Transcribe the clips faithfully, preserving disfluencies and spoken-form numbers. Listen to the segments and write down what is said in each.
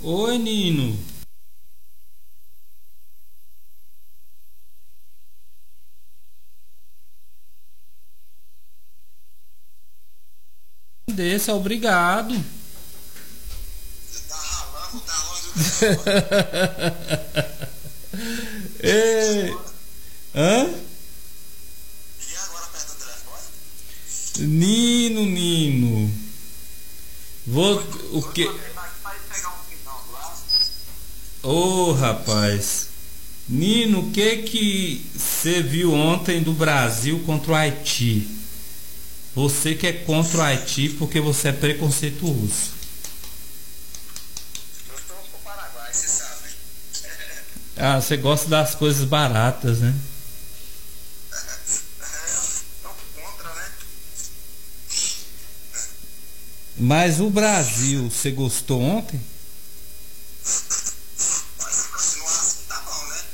Oi, Nino. Desse, obrigado. Você tá ralando, tá longe do telefone. Ei. Hã? E agora perto do telefone? Nino, Nino. Vou. O que? Vai pegar um pintão lá. Ô, rapaz. Nino, o que que você viu ontem do Brasil contra o Haiti? Você que é contra o Haiti porque você é preconceituoso. Eu torço pro Paraguai, você sabe. Ah, você gosta das coisas baratas, né? Tô contra, né? Mas o Brasil, você gostou ontem? Mas continua assim, tá bom, né?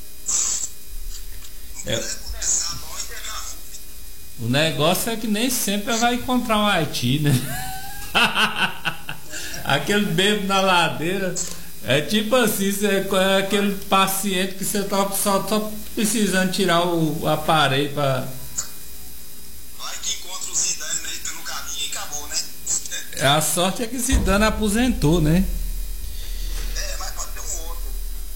Não É. poder começar bom e terminar ruim. O negócio é que nem sempre vai encontrar um Haiti, né? Aquele bebo na ladeira. É tipo assim, você é aquele paciente que você tá só, só precisando tirar o, o aparelho pra. Vai que encontra o Zidane meio pelo caminho e acabou, né? A sorte é que Zidane aposentou, né? É, mas pode ter um outro.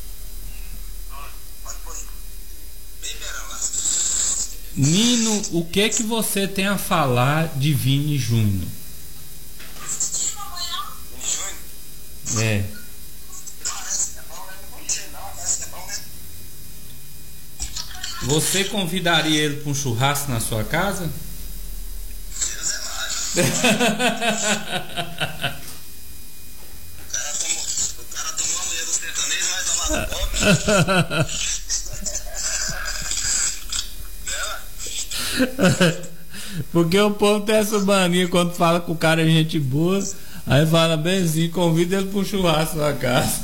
Pode pôr aí. Bem verão lá. Nino, o que que você tem a falar de Vini Júnior? Vini Júnior? É. Parece que é bom, né? Não vou dizer não, parece que é bom, né? Você convidaria ele para um churrasco na sua casa? Deus é mais. O cara tomou, o cara tomou a mulher do sertanejo, vai tomar no copo. Porque o povo tem essa mania quando fala com o cara é gente boa, aí fala benzinho, convida ele para um churrasco na casa.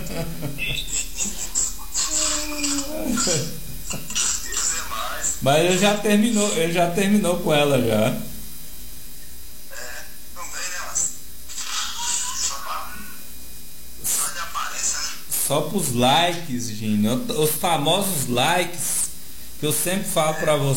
Deus é mais. Mas ele já terminou, ele já terminou com ela já. É, também, né, mas só pra. Só de aparência, né? Só pros likes, Gino. Os famosos likes que eu sempre falo pra você.